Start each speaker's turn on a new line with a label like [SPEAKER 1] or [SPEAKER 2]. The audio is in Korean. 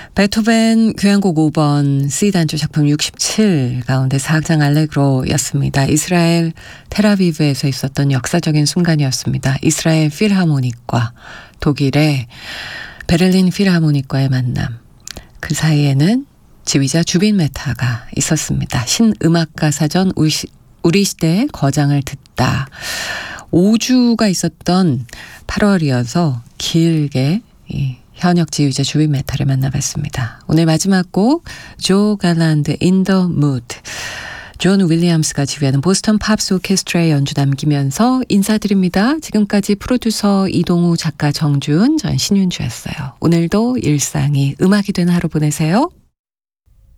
[SPEAKER 1] 베토벤 교향곡 5번 C단조 작품 67 가운데 4악장 알레그로였습니다. 이스라엘 텔아비브에서 있었던 역사적인 순간이었습니다. 이스라엘 필하모닉과 독일의 베를린 필하모닉과의 만남. 그 사이에는 지휘자 주빈 메타가 있었습니다. 신음악가 사전 우리 시대의 거장을 듣다. 5주가 있었던 8월이어서 길게 현역 지휘자 주빈 메타를 만나봤습니다. 오늘 마지막 곡 조 갈란드 In the Mood. 존 윌리엄스가 지휘하는 보스턴 팝스 오케스트라의 연주 남기면서 인사드립니다. 지금까지 프로듀서 이동우, 작가 정준, 전 신윤주였어요. 오늘도 일상이 음악이 되는 하루 보내세요.